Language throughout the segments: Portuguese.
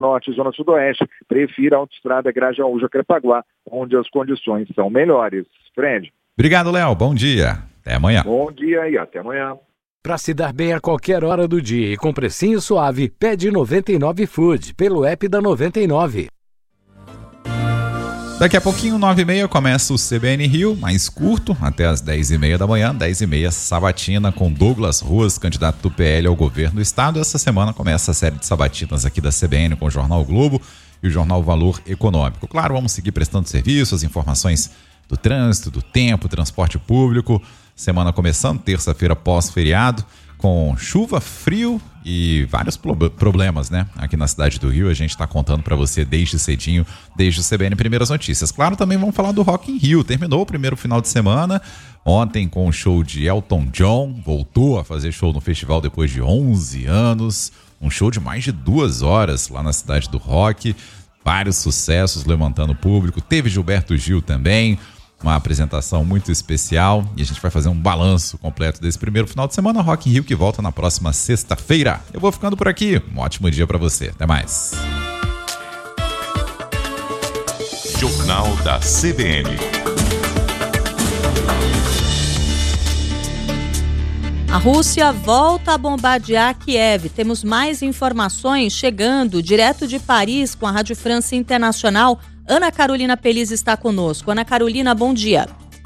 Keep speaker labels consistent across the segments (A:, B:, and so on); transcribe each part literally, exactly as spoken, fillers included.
A: norte e zona sudoeste, prefira a autoestrada Grajaú-Jacarepaguá, onde as condições são melhores. Fred.
B: Obrigado, Léo. Bom dia. Até amanhã.
A: Bom dia e até amanhã.
C: Para se dar bem a qualquer hora do dia e com precinho suave, pede noventa e nove Food pelo app da noventa e nove.
B: Daqui a pouquinho, nove e meia, começa o C B N Rio, mais curto, até as dez e meia da manhã, dez e meia, sabatina, com Douglas Ruas, candidato do P L ao governo do estado. Essa semana começa a série de sabatinas aqui da C B N com o Jornal Globo e o Jornal Valor Econômico. Claro, vamos seguir prestando serviço, as informações do trânsito, do tempo, transporte público. Semana começando, terça-feira pós-feriado, com chuva, frio e vários problemas, né? Aqui na cidade do Rio, a gente está contando para você desde cedinho, desde o C B N Primeiras Notícias. Claro, também vamos falar do Rock in Rio. Terminou o primeiro final de semana, ontem com o show de Elton John, voltou a fazer show no festival depois de onze anos, um show de mais de duas horas lá na cidade do Rock, vários sucessos levantando o público, teve Gilberto Gil também, uma apresentação muito especial e a gente vai fazer um balanço completo desse primeiro final de semana. Rock in Rio que volta na próxima sexta-feira. Eu vou ficando por aqui. Um ótimo dia para você. Até mais.
D: Jornal da C B N.
E: A Rússia volta a bombardear Kiev. Temos mais informações chegando direto de Paris com a Rádio França Internacional. Ana Carolina Peliz está conosco. Ana Carolina, bom dia.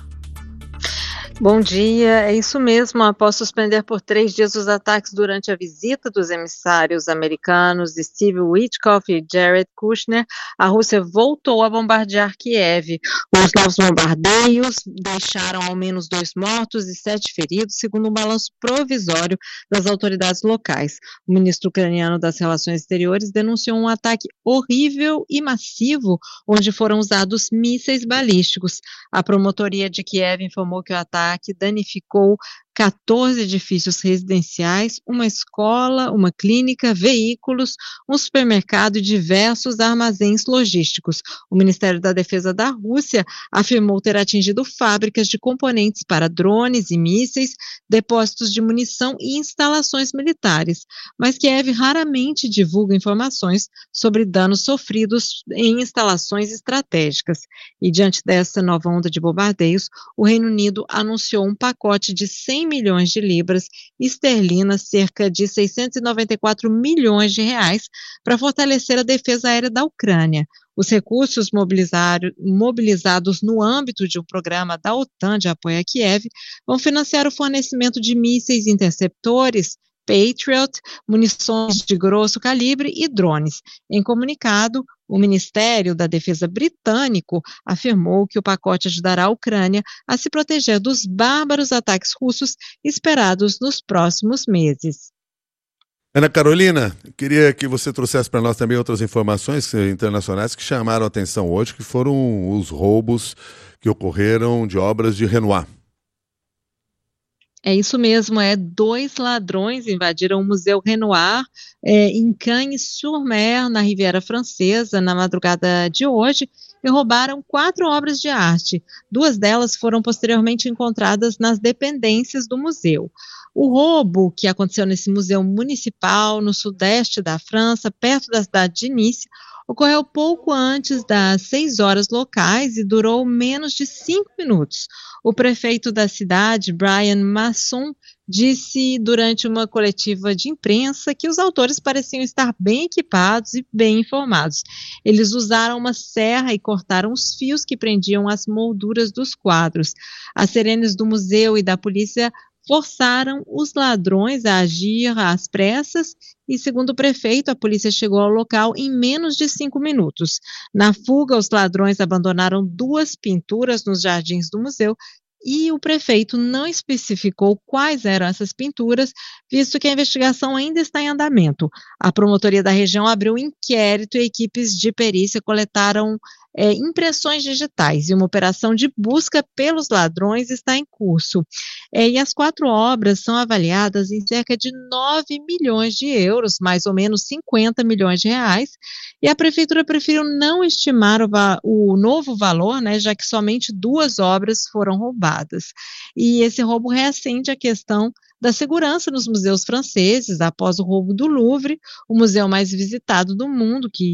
F: Bom dia, é isso mesmo. Após suspender por três dias os ataques durante a visita dos emissários americanos Steve Witkoff e Jared Kushner, a Rússia voltou a bombardear Kiev. Os novos bombardeios deixaram ao menos dois mortos e sete feridos, segundo um balanço provisório das autoridades locais. O ministro ucraniano das Relações Exteriores denunciou um ataque horrível e massivo, onde foram usados mísseis balísticos. A promotoria de Kiev informou que o ataque que danificou quatorze edifícios residenciais, uma escola, uma clínica, veículos, um supermercado e diversos armazéns logísticos. O Ministério da Defesa da Rússia afirmou ter atingido fábricas de componentes para drones e mísseis, depósitos de munição e instalações militares, mas Kiev raramente divulga informações sobre danos sofridos em instalações estratégicas. E diante dessa nova onda de bombardeios, o Reino Unido anunciou um pacote de cem milhões de libras esterlinas, cerca de seiscentos e noventa e quatro milhões de reais, para fortalecer a defesa aérea da Ucrânia. Os recursos mobilizados no âmbito de um programa da OTAN de apoio a Kiev vão financiar o fornecimento de mísseis interceptores, Patriot, munições de grosso calibre e drones. Em comunicado, o Ministério da Defesa britânico afirmou que o pacote ajudará a Ucrânia a se proteger dos bárbaros ataques russos esperados nos próximos meses.
G: Ana Carolina, queria que você trouxesse para nós também outras informações internacionais que chamaram a atenção hoje, que foram os roubos que ocorreram de obras de Renoir.
F: É isso mesmo, é dois ladrões invadiram o Museu Renoir é, em Cagnes-sur-Mer, na Riviera Francesa, na madrugada de hoje, e roubaram quatro obras de arte. Duas delas foram posteriormente encontradas nas dependências do museu. O roubo, que aconteceu nesse museu municipal, no sudeste da França, perto da cidade de Nice, ocorreu pouco antes das seis horas locais e durou menos de cinco minutos. O prefeito da cidade, Brian Masson, disse durante uma coletiva de imprensa que os autores pareciam estar bem equipados e bem informados. Eles usaram uma serra e cortaram os fios que prendiam as molduras dos quadros. As sirenes do museu e da polícia forçaram os ladrões a agir às pressas e, segundo o prefeito, a polícia chegou ao local em menos de cinco minutos. Na fuga, os ladrões abandonaram duas pinturas nos jardins do museu e o prefeito não especificou quais eram essas pinturas, visto que a investigação ainda está em andamento. A promotoria da região abriu um inquérito e equipes de perícia coletaram é, impressões digitais e uma operação de busca pelos ladrões está em curso. É, e as quatro obras são avaliadas em cerca de nove milhões de euros, mais ou menos cinquenta milhões de reais, e a prefeitura preferiu não estimar o, va- o novo valor, né, já que somente duas obras foram roubadas. E esse roubo reacende a questão da segurança nos museus franceses após o roubo do Louvre, o museu mais visitado do mundo, que